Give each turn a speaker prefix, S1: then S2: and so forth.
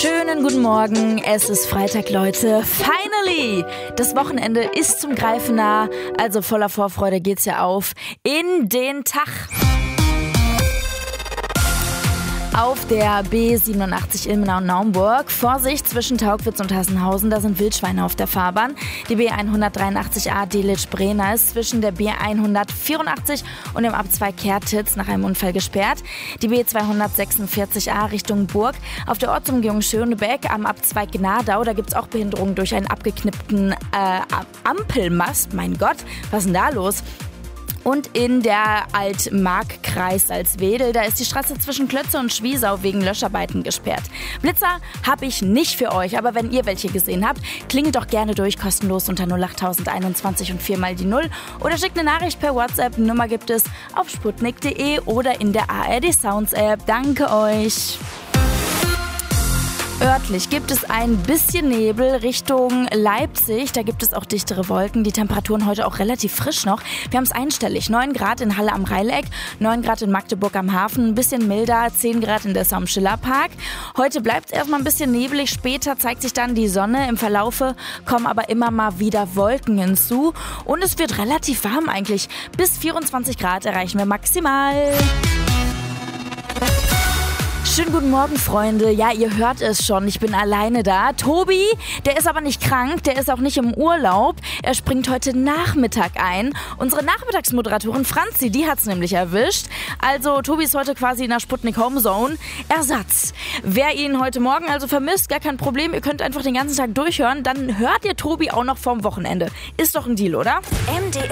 S1: Schönen guten Morgen, es ist Freitag, Leute. Finally! Das Wochenende ist zum Greifen nah, also voller Vorfreude geht's ja auf in den Tag. Auf der B87 Ilmenau-Naumburg. Vorsicht zwischen Tauchwitz und Hassenhausen, da sind Wildschweine auf der Fahrbahn. Die B183a Delitzsch-Brena ist zwischen der B184 und dem Abzweig Kertitz nach einem Unfall gesperrt. Die B246a Richtung Burg. Auf der Ortsumgehung Schönebeck am Abzweig Gnadau, da gibt es auch Behinderungen durch einen abgeknippten Ampelmast. Mein Gott, was ist denn da los? Und in der Altmark-Kreis Salzwedel, da ist die Straße zwischen Klötze und Schwiesau wegen Löscharbeiten gesperrt. Blitzer habe ich nicht für euch, aber wenn ihr welche gesehen habt, klingelt doch gerne durch, kostenlos unter 08021 und 4 mal die 0 oder schickt eine Nachricht per WhatsApp. Die Nummer gibt es auf sputnik.de oder in der ARD Sounds App. Danke euch! Örtlich gibt es ein bisschen Nebel Richtung Leipzig. Da gibt es auch dichtere Wolken. Die Temperaturen heute auch relativ frisch noch. Wir haben es einstellig. 9 Grad in Halle am Rheileck, 9 Grad in Magdeburg am Hafen, ein bisschen milder, 10 Grad in Dessau am Schillerpark. Heute bleibt es erstmal ein bisschen nebelig. Später zeigt sich dann die Sonne. Im Verlaufe kommen aber immer mal wieder Wolken hinzu. Und es wird relativ warm eigentlich. Bis 24 Grad erreichen wir maximal. Schönen guten Morgen, Freunde. Ja, ihr hört es schon, ich bin alleine da. Tobi, der ist aber nicht krank, der ist auch nicht im Urlaub. Er springt heute Nachmittag ein. Unsere Nachmittagsmoderatorin Franzi, die hat's nämlich erwischt. Also Tobi ist heute quasi in der Sputnik Homezone. Ersatz. Wer ihn heute Morgen also vermisst, gar kein Problem. Ihr könnt einfach den ganzen Tag durchhören. Dann hört ihr Tobi auch noch vorm Wochenende. Ist doch ein Deal, oder?
S2: MDR